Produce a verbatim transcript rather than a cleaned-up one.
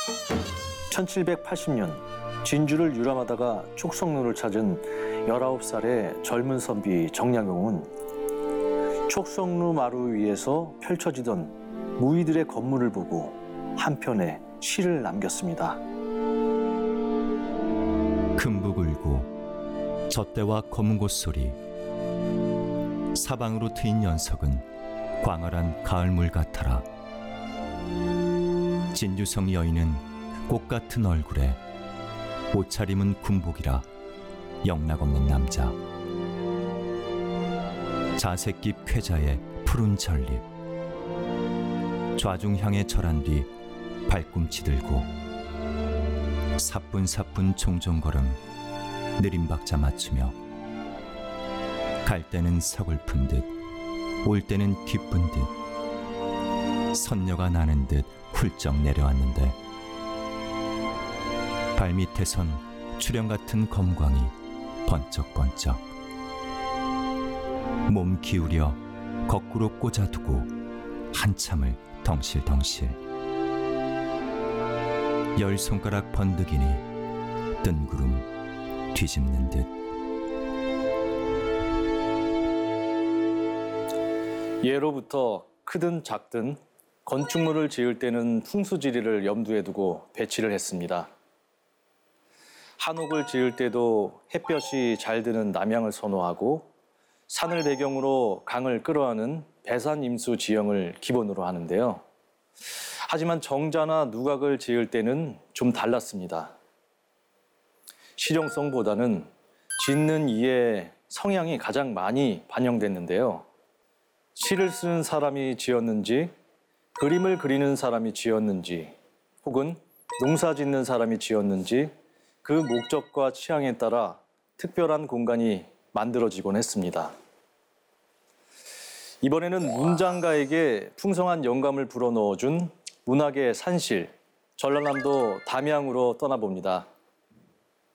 천칠백팔십 년 진주를 유람하다가 촉성루를 찾은 열아홉 살의 젊은 선비 정약용은 촉성루 마루 위에서 펼쳐지던 무의들의 건물을 보고 한편의 시를 남겼습니다. 금북 울고 젖대와 검은 곳소리, 사방으로 트인 연석은 광활한 가을물 같아라. 진주성 여인은 꽃 같은 얼굴에 옷차림은 군복이라 영락없는 남자. 자색잎 쾌자의 푸른 전립, 좌중향에 절한 뒤 발꿈치 들고 사뿐사뿐 종종걸음 느린 박자 맞추며 갈 때는 서글픈 듯 올 때는 기쁜 듯 선녀가 나는 듯 훌쩍 내려왔는데 발밑에선 출연 같은 검광이 번쩍번쩍 몸 기울여 거꾸로 꽂아두고 한참을 덩실덩실 열 손가락 번득이니 뜬구름 뒤집는 듯. 예로부터 크든 작든 건축물을 지을 때는 풍수지리를 염두에 두고 배치를 했습니다. 한옥을 지을 때도 햇볕이 잘 드는 남향을 선호하고 산을 배경으로 강을 끌어안은 배산임수 지형을 기본으로 하는데요. 하지만 정자나 누각을 지을 때는 좀 달랐습니다. 실용성보다는 짓는 이의 성향이 가장 많이 반영됐는데요. 시를 쓰는 사람이 지었는지, 그림을 그리는 사람이 지었는지, 혹은 농사 짓는 사람이 지었는지 그 목적과 취향에 따라 특별한 공간이 만들어지곤 했습니다. 이번에는 문장가에게 풍성한 영감을 불어넣어준 문학의 산실, 전라남도 담양으로 떠나봅니다.